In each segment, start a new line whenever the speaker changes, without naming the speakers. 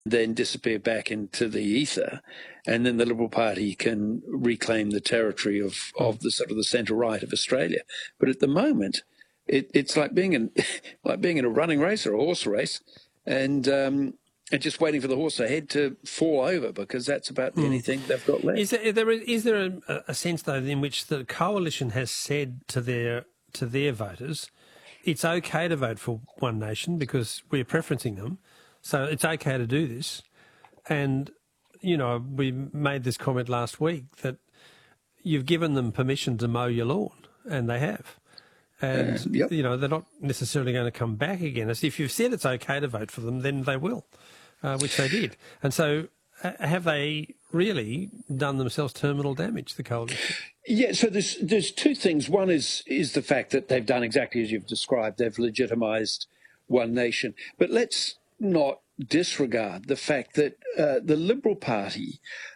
then disappear back into the ether, and then the Liberal Party can reclaim the territory of the sort of the centre right of Australia. But at the moment, it's like being in a running race or a horse race, and just waiting for the horse ahead to fall over, because that's about the only thing they've got left.
Is there a sense, though, in which the coalition has said to their voters, it's okay to vote for One Nation because we're preferencing them, so it's okay to do this? And, you know, we made this comment last week that you've given them permission to mow your lawn, and they have. And, you know, they're not necessarily going to come back again. As if you've said it's okay to vote for them, then they will, which they did. And so have they really done themselves terminal damage, the coalition?
Yeah, so there's two things. One is the fact that they've done exactly as you've described. They've legitimised One Nation. But let's not disregard the fact that the Liberal Party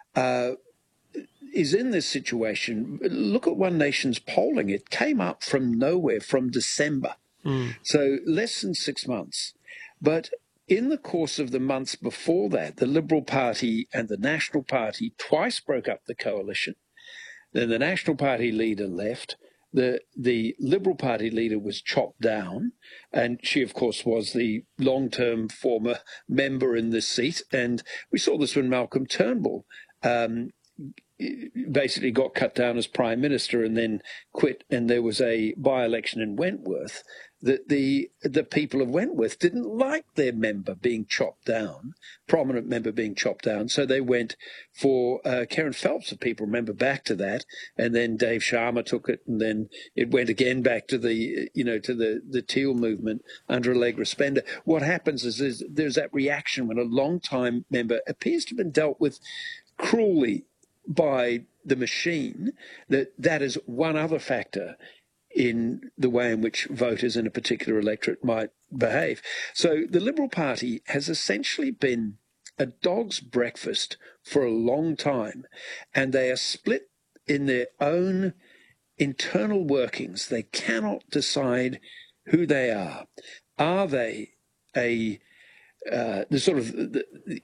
is in this situation. Look at One Nation's polling. It came up from nowhere from December. So less than 6 months. But in the course of the months before that, the Liberal Party and the National Party twice broke up the coalition. Then the National Party leader left. The Liberal Party leader was chopped down, and she, of course, was the long-term former member in this seat. And we saw this when Malcolm Turnbull basically got cut down as Prime Minister and then quit, and there was a by-election in Wentworth that the people of Wentworth didn't like their member being chopped down, prominent member being chopped down, so they went for Karen Phelps, if people remember back to that, and then Dave Sharma took it, and then it went again back to the Teal movement under Allegra Spender. What happens is there's that reaction when a long-time member appears to have been dealt with cruelly by the machine, that is one other factor in the way in which voters in a particular electorate might behave. So the Liberal Party has essentially been a dog's breakfast for a long time, and they are split in their own internal workings. They cannot decide who they are. Are they